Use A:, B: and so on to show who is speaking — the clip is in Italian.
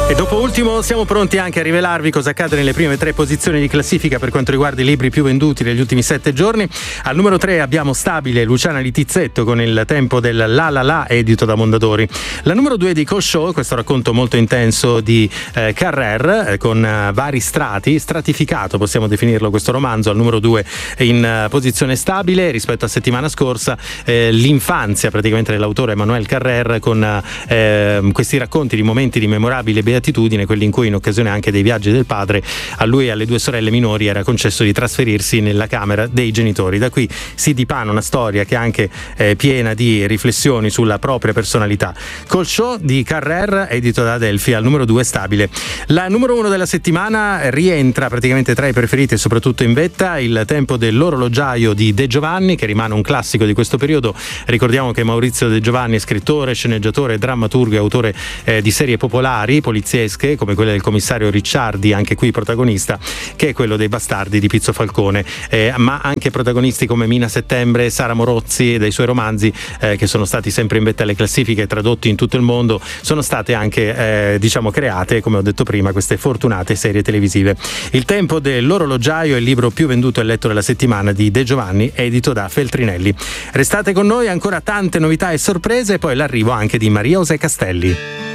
A: E dopo ultimo siamo pronti anche a rivelarvi cosa accade nelle prime 3 posizioni di classifica per quanto riguarda i libri più venduti negli ultimi 7 giorni. Al numero 3 abbiamo Stabile, Luciana Littizzetto con Il tempo del La La La, edito da Mondadori. La numero 2 di Cosciò, questo racconto molto intenso di Carrer, con vari stratificato possiamo definirlo questo romanzo. Al numero 2 in posizione stabile rispetto a settimana scorsa, l'infanzia praticamente dell'autore Emmanuel Carrer, con questi racconti di momenti di memorabile beatitudine, quelli in cui in occasione anche dei viaggi del padre a lui e alle 2 sorelle minori era concesso di trasferirsi nella camera dei genitori. Da qui si dipana una storia che è anche piena di riflessioni sulla propria personalità. Cosciò di Carrer, edito da Adelphi, al numero 2 stabile. La numero 1 della settimana rientra praticamente tra i preferiti e soprattutto in vetta Il tempo dell'orologiaio di De Giovanni, che rimane un classico di questo periodo. Ricordiamo che Maurizio De Giovanni è scrittore, sceneggiatore, drammaturgo e autore di serie popolari poliziesche come quella del commissario Ricciardi, anche qui protagonista, che è quello dei Bastardi di Pizzo Falcone, ma anche protagonisti come Mina Settembre, Sara Morozzi e dei suoi romanzi, che sono stati sempre in vetta alle classifiche, tradotti in tutto il mondo. Sono state anche create, come ho detto prima, queste fortunate serie televisive. Il tempo dell'orologiaio è il libro più venduto e letto della settimana di De Giovanni, edito da Feltrinelli. Restate con noi, ancora tante novità e sorprese, e poi l'arrivo anche di Maria José Castelli.